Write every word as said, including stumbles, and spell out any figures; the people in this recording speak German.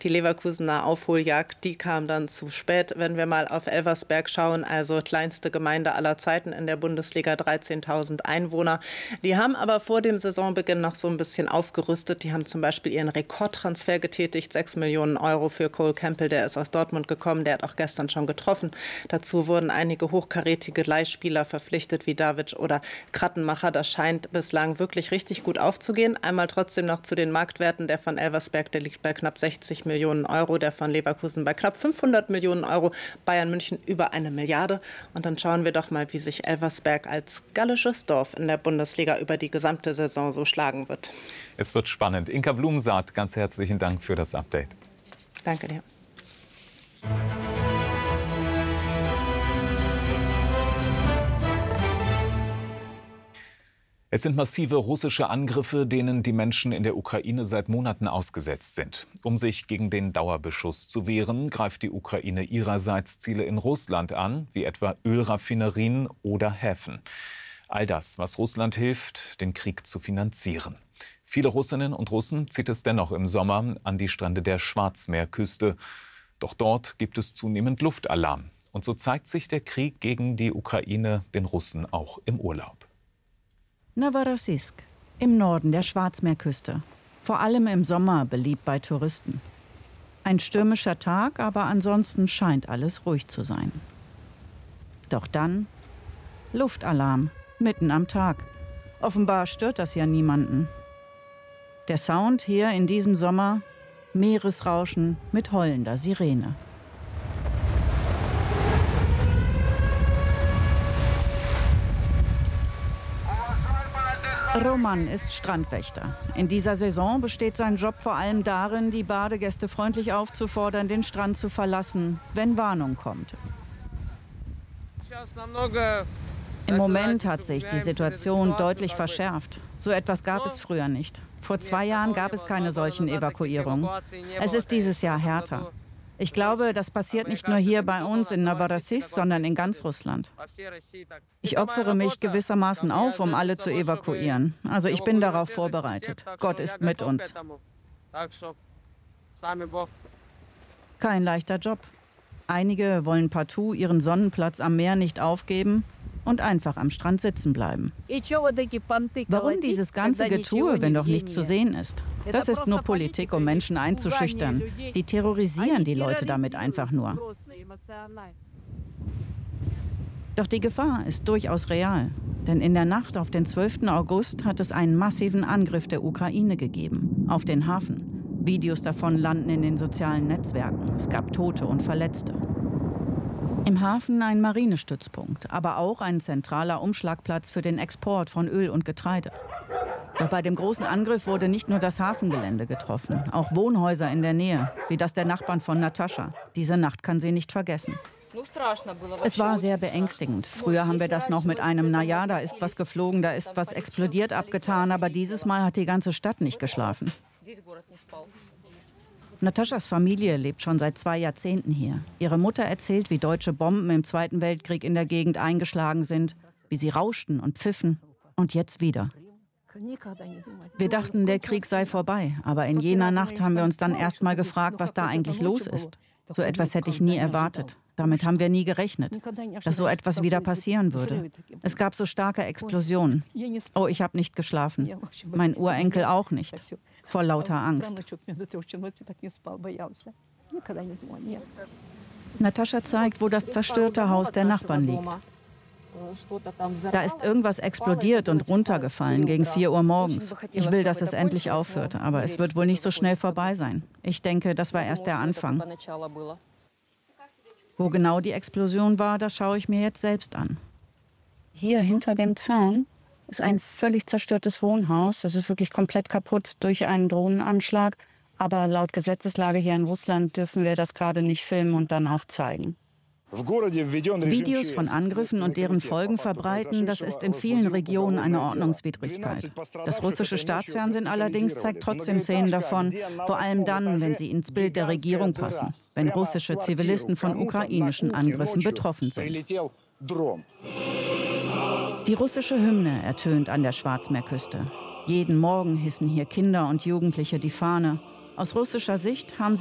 Die Leverkusener Aufholjagd, die kam dann zu spät. Wenn wir mal auf Elversberg schauen, also kleinste Gemeinde aller Zeiten in der Bundesliga, dreizehntausend Einwohner. Die haben aber vor dem Saisonbeginn noch so ein bisschen aufgerüstet. Die haben zum Beispiel ihren Rekordtransfer getätigt, sechs Millionen Euro für Cole Campbell, der ist aus Dortmund gekommen, der hat auch gestern schon getroffen. Dazu wurden einige hochkarätige Leihspieler verpflichtet, wie Davic oder Krattenmacher. Das scheint bislang wirklich richtig gut aufzugehen. Einmal trotzdem noch zu den Marktwerten. Der von Elversberg, der liegt bei knapp sechzig Millionen Euro, der von Leverkusen bei knapp fünfhundert Millionen Euro, Bayern München über eine Milliarde. Und dann schauen wir doch mal, wie sich Elversberg als gallisches Dorf in der Bundesliga über die gesamte Saison so schlagen wird. Es wird spannend. Inka Blumensaat, ganz herzlichen Dank für das Update. Danke dir. Es sind massive russische Angriffe, denen die Menschen in der Ukraine seit Monaten ausgesetzt sind. Um sich gegen den Dauerbeschuss zu wehren, greift die Ukraine ihrerseits Ziele in Russland an, wie etwa Ölraffinerien oder Häfen. All das, was Russland hilft, den Krieg zu finanzieren. Viele Russinnen und Russen zieht es dennoch im Sommer an die Strände der Schwarzmeerküste. Doch dort gibt es zunehmend Luftalarm. Und so zeigt sich der Krieg gegen die Ukraine den Russen auch im Urlaub. Novorossiysk, im Norden der Schwarzmeerküste. Vor allem im Sommer beliebt bei Touristen. Ein stürmischer Tag, aber ansonsten scheint alles ruhig zu sein. Doch dann Luftalarm, mitten am Tag. Offenbar stört das ja niemanden. Der Sound hier in diesem Sommer: Meeresrauschen mit heulender Sirene. Roman ist Strandwächter. In dieser Saison besteht sein Job vor allem darin, die Badegäste freundlich aufzufordern, den Strand zu verlassen, wenn Warnung kommt. Im Moment hat sich die Situation deutlich verschärft. So etwas gab es früher nicht. Vor zwei Jahren gab es keine solchen Evakuierungen. Es ist dieses Jahr härter. Ich glaube, das passiert nicht nur hier bei uns in Novorossiysk, sondern in ganz Russland. Ich opfere mich gewissermaßen auf, um alle zu evakuieren. Also ich bin darauf vorbereitet. Gott ist mit uns. Kein leichter Job. Einige wollen partout ihren Sonnenplatz am Meer nicht aufgeben und einfach am Strand sitzen bleiben. Warum dieses ganze Getue, wenn doch nichts zu sehen ist? Das ist nur Politik, um Menschen einzuschüchtern. Die terrorisieren die Leute damit einfach nur. Doch die Gefahr ist durchaus real. Denn in der Nacht auf den zwölften August hat es einen massiven Angriff der Ukraine gegeben, auf den Hafen. Videos davon landen in den sozialen Netzwerken. Es gab Tote und Verletzte. Im Hafen ein Marinestützpunkt, aber auch ein zentraler Umschlagplatz für den Export von Öl und Getreide. Doch bei dem großen Angriff wurde nicht nur das Hafengelände getroffen, auch Wohnhäuser in der Nähe, wie das der Nachbarn von Natascha. Diese Nacht kann sie nicht vergessen. Es war sehr beängstigend. Früher haben wir das noch mit einem "Na ja, da ist was geflogen, da ist was explodiert" abgetan, aber dieses Mal hat die ganze Stadt nicht geschlafen. Nataschas Familie lebt schon seit zwei Jahrzehnten hier. Ihre Mutter erzählt, wie deutsche Bomben im Zweiten Weltkrieg in der Gegend eingeschlagen sind, wie sie rauschten und pfiffen. Und jetzt wieder. Wir dachten, der Krieg sei vorbei, aber in jener Nacht haben wir uns dann erst mal gefragt, was da eigentlich los ist. So etwas hätte ich nie erwartet. Damit haben wir nie gerechnet, dass so etwas wieder passieren würde. Es gab so starke Explosionen. Oh, ich habe nicht geschlafen. Mein Urenkel auch nicht. Vor lauter Angst. Natascha zeigt, wo das zerstörte Haus der Nachbarn liegt. Da ist irgendwas explodiert und runtergefallen gegen vier Uhr morgens. Ich will, dass es endlich aufhört, aber es wird wohl nicht so schnell vorbei sein. Ich denke, das war erst der Anfang. Wo genau die Explosion war, das schaue ich mir jetzt selbst an. Hier hinter dem Zaun ist ein völlig zerstörtes Wohnhaus. Das ist wirklich komplett kaputt durch einen Drohnenanschlag. Aber laut Gesetzeslage hier in Russland dürfen wir das gerade nicht filmen und dann auch zeigen. Videos von Angriffen und deren Folgen verbreiten, das ist in vielen Regionen eine Ordnungswidrigkeit. Das russische Staatsfernsehen allerdings zeigt trotzdem Szenen davon, vor allem dann, wenn sie ins Bild der Regierung passen, wenn russische Zivilisten von ukrainischen Angriffen betroffen sind. Die russische Hymne ertönt an der Schwarzmeerküste. Jeden Morgen hissen hier Kinder und Jugendliche die Fahne. Aus russischer Sicht haben sie